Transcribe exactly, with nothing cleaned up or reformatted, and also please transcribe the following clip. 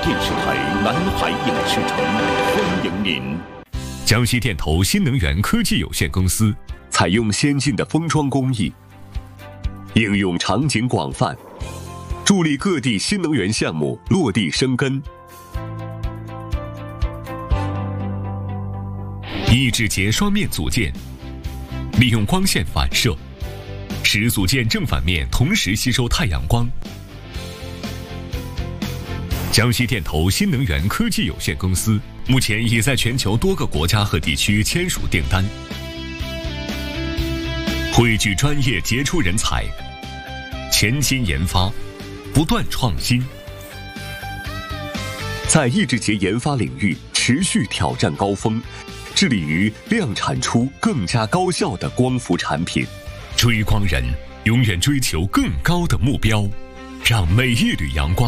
电视台南海影视城欢迎您。 江西电投新能源科技有限公司采用先进的封装工艺，应用场景广泛，助力各地新能源项目落地生根。 抑制节双面组件，利用光线反射，使组件正反面同时吸收太阳光。江西电投新能源科技有限公司目前已在全球多个国家和地区签署订单，汇聚专业杰出人才，潜心研发，不断创新， 在抑制节研发领域持续挑战高峰，致力于量产出更加高效的光伏产品。 追光人永远追求更高的目标，让每一缕阳光